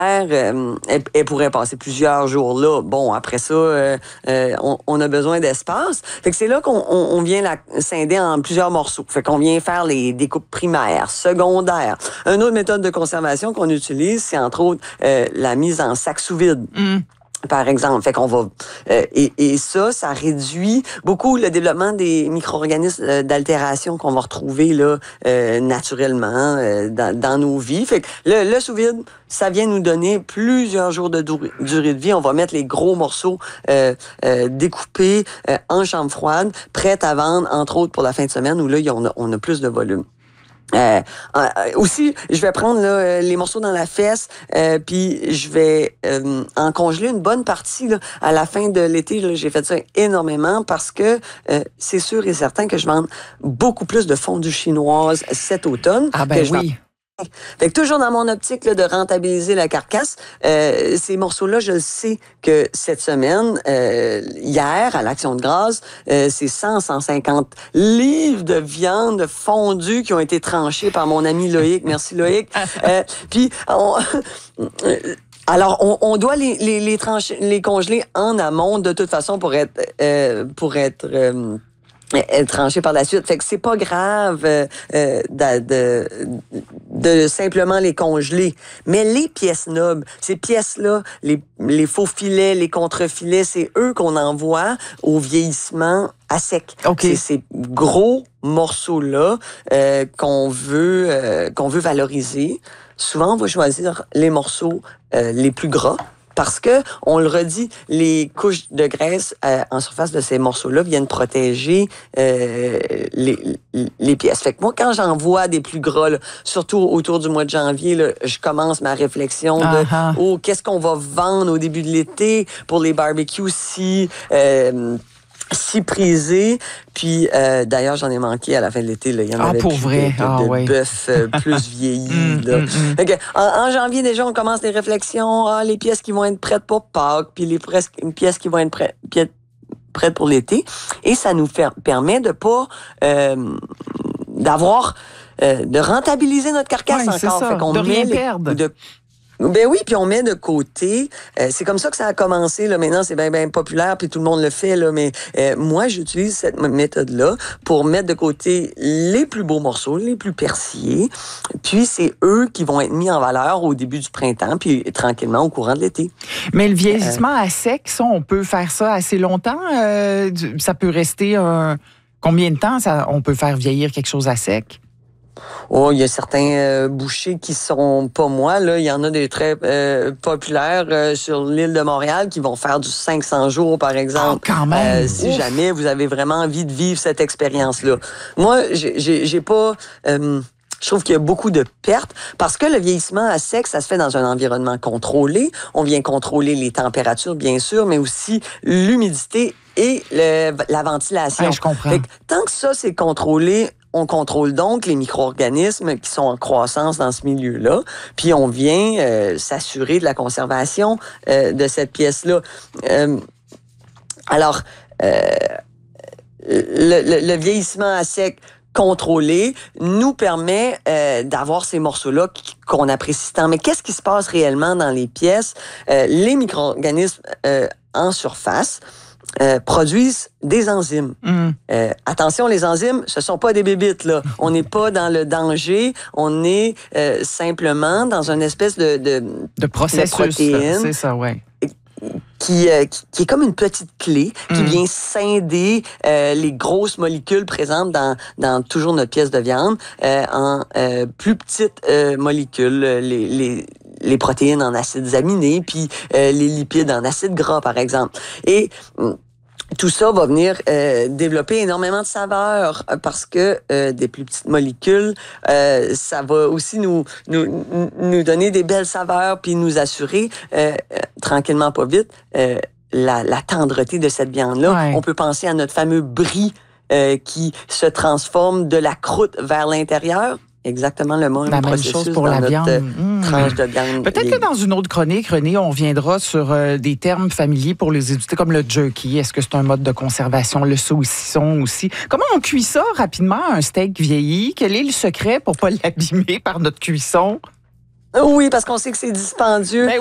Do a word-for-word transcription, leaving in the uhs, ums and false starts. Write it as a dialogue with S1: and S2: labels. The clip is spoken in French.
S1: Euh, elle, elle pourrait passer plusieurs jours là. Bon, après ça, euh, euh, on, on a besoin d'espace. Fait que c'est là qu'on on, on vient la scinder en plusieurs morceaux. Fait qu'on vient faire les découpes primaires, secondaires. Une autre méthode de conservation qu'on utilise, c'est entre autres euh, la mise en sac sous vide. Mm. Par exemple, fait qu'on va euh, et, et ça, ça réduit beaucoup le développement des micro-organismes euh, d'altération qu'on va retrouver là euh, naturellement euh, dans, dans nos vies. Fait que le, le sous-vide, ça vient nous donner plusieurs jours de durée, durée de vie. On va mettre les gros morceaux euh, euh, découpés euh, en chambre froide, prêts à vendre, entre autres pour la fin de semaine où là, on a, on a plus de volume. Euh, euh, aussi, je vais prendre là, les morceaux dans la fesse, euh, puis je vais euh, en congeler une bonne partie là, à la fin de l'été. Là, j'ai fait ça énormément parce que euh, c'est sûr et certain que je vends beaucoup plus de fondue chinoise cet automne.
S2: Ah ben oui.
S1: Fait que toujours dans mon optique là, de rentabiliser la carcasse, euh, ces morceaux-là, je le sais que cette semaine, euh, hier, à l'Action de grâce, euh, c'est cent à cent cinquante livres de viande fondue qui ont été tranchés par mon ami Loïc. Merci Loïc. Euh, puis, on... Alors, on, on doit les, les, les, trancher, les congeler en amont de toute façon pour être... Euh, pour être euh, tranché par la suite. Fait que c'est pas grave euh, de, de, de simplement les congeler. Mais les pièces nobles, ces pièces-là, les, les faux filets, les contre-filets, c'est eux qu'on envoie au vieillissement à sec.
S2: Okay.
S1: C'est ces gros morceaux-là euh, qu'on veut euh, qu'on veut valoriser. Souvent, on va choisir les morceaux euh, les plus gras. Parce que, on le redit, les couches de graisse euh, en surface de ces morceaux-là viennent protéger euh, les, les pièces. Fait que moi, quand j'en vois des plus gras, là, surtout autour du mois de janvier, là, je commence ma réflexion de uh-huh. oh, qu'est-ce qu'on va vendre au début de l'été pour les barbecues si... Euh, si prisé, puis euh, d'ailleurs j'en ai manqué à la fin de l'été. Là. Il y en
S2: ah,
S1: avait
S2: pour
S1: plus
S2: vrai?
S1: de, de,
S2: ah,
S1: de
S2: ouais.
S1: bœuf euh, plus vieilli. là. Mm, mm. Okay. En, en janvier déjà on commence les réflexions. Ah, les pièces qui vont être prêtes pour Pâques, puis les pièces qui vont être prêtes, prêtes pour l'été. Et ça nous fait, permet de pas euh, d'avoir euh, de rentabiliser notre carcasse
S2: ouais,
S1: encore.
S2: Ça.
S1: Fait qu'on
S2: de rien
S1: met
S2: perdre.
S1: De, Ben oui, puis on met de côté. Euh, c'est comme ça que ça a commencé. Là. Maintenant, c'est bien, bien populaire, puis tout le monde le fait. Là. Mais euh, moi, j'utilise cette méthode-là pour mettre de côté les plus beaux morceaux, les plus persillés. Puis c'est eux qui vont être mis en valeur au début du printemps, puis tranquillement au courant de l'été.
S2: Mais le vieillissement euh, à sec, ça, on peut faire ça assez longtemps? Euh, ça peut rester un... Combien de temps ça, on peut faire vieillir quelque chose à sec?
S1: Oh, il y a certains euh, bouchers qui sont pas moi. Là, il y en a des très euh, populaires euh, sur l'île de Montréal qui vont faire du cinq cents jours, par exemple.
S2: Oh, quand même.
S1: Euh, si jamais vous avez vraiment envie de vivre cette expérience-là. Moi, j'ai, j'ai, j'ai pas... Euh, Je trouve qu'il y a beaucoup de pertes parce que le vieillissement à sec, ça se fait dans un environnement contrôlé. On vient contrôler les températures, bien sûr, mais aussi l'humidité et le, la ventilation.
S2: Ouais, je comprends.
S1: Fait que, tant que ça, c'est contrôlé, on contrôle donc les micro-organismes qui sont en croissance dans ce milieu-là, puis on vient euh, s'assurer de la conservation euh, de cette pièce-là. Euh, alors, euh, le, le, le vieillissement à sec contrôlé nous permet euh, d'avoir ces morceaux-là qu'on apprécie tant. Mais qu'est-ce qui se passe réellement dans les pièces? Euh, les micro-organismes euh, en surface Euh, produisent des enzymes. Mm. Euh, attention, les enzymes, ce sont pas des bébites, là. On n'est pas dans le danger, on est euh, simplement dans une espèce de... De,
S2: de processus,
S1: de protéine,
S2: c'est ça, ouais.
S1: Qui, euh, qui, qui est comme une petite clé qui mm. vient scinder euh, les grosses molécules présentes dans, dans toujours notre pièce de viande euh, en euh, plus petites euh, molécules, les, les les protéines en acides aminés, puis euh, les lipides en acides gras, par exemple. Et euh, tout ça va venir euh, développer énormément de saveurs parce que euh, des plus petites molécules, euh, ça va aussi nous, nous, nous donner des belles saveurs puis nous assurer, euh, euh, tranquillement, pas vite, euh, la, la tendreté de cette viande-là. Ouais. On peut penser à notre fameux brie euh, qui se transforme de la croûte vers l'intérieur. Exactement le même
S2: la même
S1: processus
S2: chose pour
S1: dans
S2: la
S1: notre
S2: viande.
S1: Mmh. tranche de viande.
S2: Peut-être que dans une autre chronique, René, on viendra sur euh, des termes familiers pour les éditer, comme le jerky. Est-ce que c'est un mode de conservation? Le saucisson aussi. Comment on cuit ça rapidement, un steak vieilli? Quel est le secret pour ne pas l'abîmer par notre cuisson?
S1: Oui, parce qu'on sait que c'est dispendieux.
S2: Ben